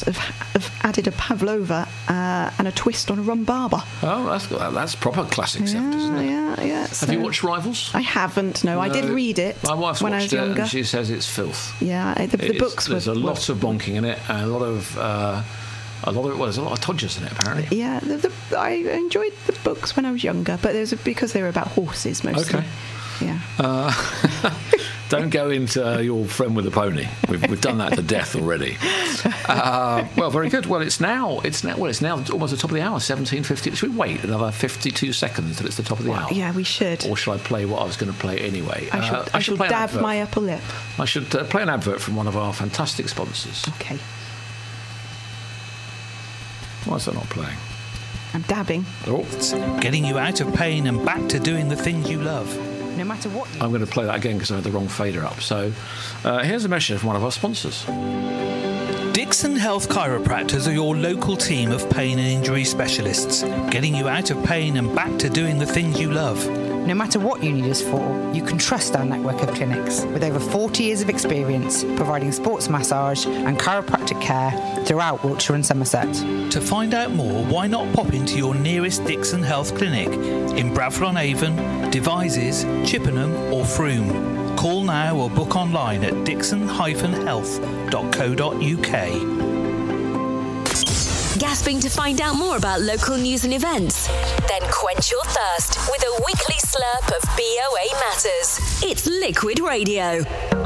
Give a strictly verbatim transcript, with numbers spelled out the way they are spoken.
House have, have added a pavlova uh, and a twist on a rum barber. Oh, that's that's proper classic seventies, Yeah, isn't it? yeah, yeah. Have so- you watched Rivals? I haven't, no. I did No. read it My wife's when I watched was it younger. and she says it's filth. Yeah, the, the It's- books were... There's a were- lot of bonking in it and a lot of... Uh, a lot of well, there's a lot of todgers in it, apparently. Yeah, the, the, I enjoyed the books when I was younger, but there's because they were about horses mostly. Okay. Yeah. Uh, don't go into uh, your friend with a pony. We've, we've done that to death already. Uh, well, very good. Well, it's now it's now well, it's now almost the top of the hour. Seventeen fifty. Should we wait another fifty-two seconds until it's the top of the Well, hour? yeah, we should. Or should I play what I was going to play anyway? I shall, Uh, I shall play an dab advert. my upper lip. I should uh, play an advert from one of our fantastic sponsors. Okay. Why is that not playing? I'm dabbing. Oh, Getting you out of pain and back to doing the things you love. No matter what. I'm going to play that again because I had the wrong fader up. So uh, here's a message from one of our sponsors. Dixon Health Chiropractors are your local team of pain and injury specialists, getting you out of pain and back to doing the things you love. No matter what you need us for, you can trust our network of clinics with over forty years of experience providing sports massage and chiropractic care throughout Wiltshire and Somerset. To find out more, why not pop into your nearest Dixon Health Clinic in Bradford-on-Avon, Devizes, Chippenham or Frome. Call now or book online at dixon dash health dot co dot uk. Gasping to find out more about local news and events? Then quench your thirst with a weekly slurp of B O A Matters. It's Liquid Radio.